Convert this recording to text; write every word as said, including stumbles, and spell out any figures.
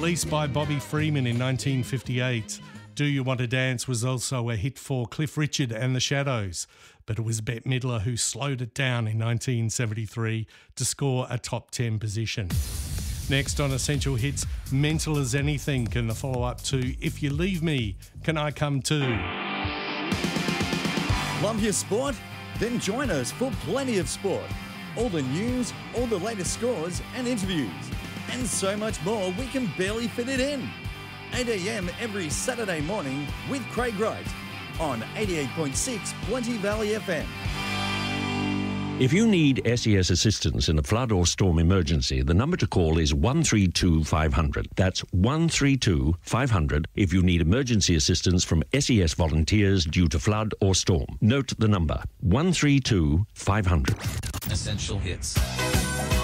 Released by Bobby Freeman in nineteen fifty-eight, Do You Want to Dance was also a hit for Cliff Richard and the Shadows, but it was Bette Midler who slowed it down in nineteen seventy-three to score a top ten position. Next on Essential Hits, Mental as Anything, and the follow-up to If You Leave Me, Can I Come Too? Love your sport? Then join us for plenty of sport. All the news, all the latest scores and interviews, and so much more we can barely fit it in. eight a m every Saturday morning with Craig Wright on eighty-eight point six Plenty Valley F M. If you need S E S assistance in a flood or storm emergency, the number to call is one three two five hundred. That's one three two five hundred if you need emergency assistance from S E S volunteers due to flood or storm. Note the number, one three two five hundred. Essential Hits.